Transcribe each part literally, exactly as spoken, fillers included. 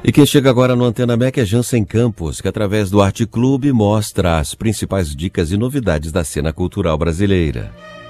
E quem chega agora no Antena M E C é Jansen Campos, que através do Arte Clube mostra as principais dicas e novidades da cena cultural brasileira.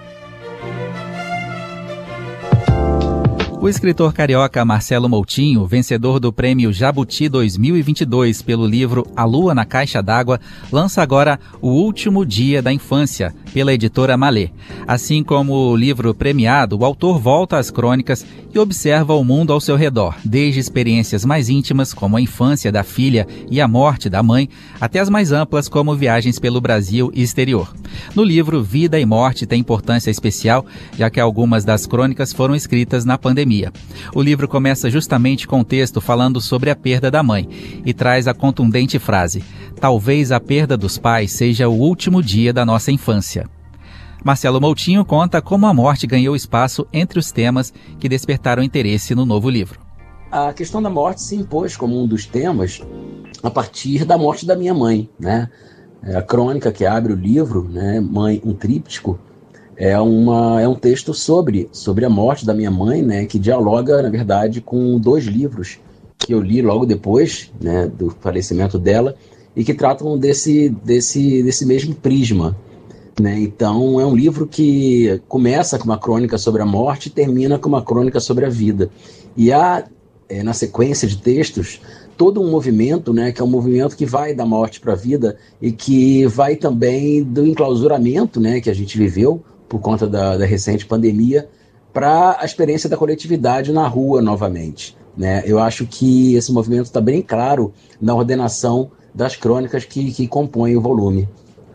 O escritor carioca Marcelo Moutinho, vencedor do Prêmio Jabuti dois mil e vinte e dois pelo livro A Lua na Caixa d'Água, lança agora O Último Dia da Infância, pela editora Malê. Assim como o livro premiado, o autor volta às crônicas e observa o mundo ao seu redor, desde experiências mais íntimas, como a infância da filha e a morte da mãe, até as mais amplas, como viagens pelo Brasil e exterior. No livro, vida e morte têm importância especial, já que algumas das crônicas foram escritas na pandemia. O livro começa justamente com um texto falando sobre a perda da mãe e traz a contundente frase: talvez a perda dos pais seja o último dia da nossa infância. Marcelo Moutinho conta como a morte ganhou espaço entre os temas que despertaram interesse no novo livro. A questão da morte se impôs como um dos temas a partir da morte da minha mãe, né? A crônica que abre o livro, né, Mãe, um tríptico, é, uma, é um texto sobre, sobre a morte da minha mãe, né, que dialoga, na verdade, com dois livros que eu li logo depois, né, do falecimento dela, e que tratam desse, desse, desse mesmo prisma. Né? Então, é um livro que começa com uma crônica sobre a morte e termina com uma crônica sobre a vida. E há, é, na sequência de textos, todo um movimento, né, que é um movimento que vai da morte para a vida e que vai também do enclausuramento, né, que a gente viveu por conta da, da recente pandemia, para a experiência da coletividade na rua novamente. Né? Eu acho que esse movimento está bem claro na ordenação das crônicas que, que compõem o volume.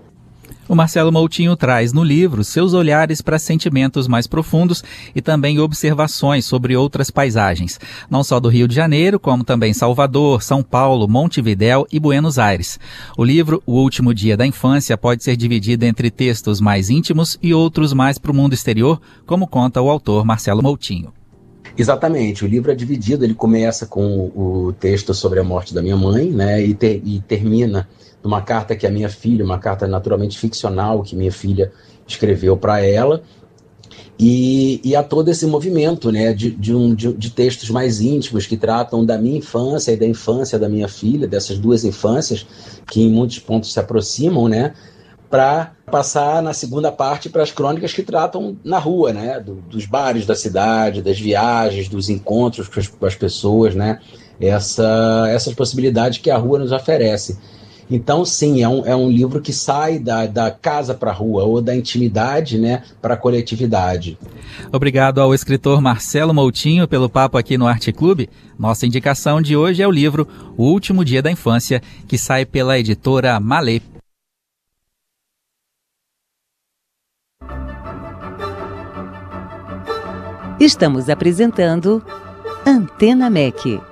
O Marcelo Moutinho traz no livro seus olhares para sentimentos mais profundos e também observações sobre outras paisagens, não só do Rio de Janeiro, como também Salvador, São Paulo, Montevidéu e Buenos Aires. O livro O Último Dia da Infância pode ser dividido entre textos mais íntimos e outros mais para o mundo exterior, como conta o autor Marcelo Moutinho. Exatamente, o livro é dividido, ele começa com o texto sobre a morte da minha mãe, né, e, ter, e termina numa carta que a minha filha, uma carta naturalmente ficcional que minha filha escreveu para ela, e, e há todo esse movimento, né, de, de, um, de, de textos mais íntimos que tratam da minha infância e da infância da minha filha, dessas duas infâncias que em muitos pontos se aproximam, né, para passar na segunda parte para as crônicas que tratam na rua, né, do, dos bares da cidade, das viagens, dos encontros com as, com as pessoas, né, essa, essas possibilidades que a rua nos oferece. Então, sim, é um, é um livro que sai da, da casa para a rua, ou da intimidade, né, para a coletividade. Obrigado ao escritor Marcelo Moutinho pelo papo aqui no Arte Clube. Nossa indicação de hoje é o livro O Último Dia da Infância, que sai pela editora Malê. Estamos apresentando Antena M E C.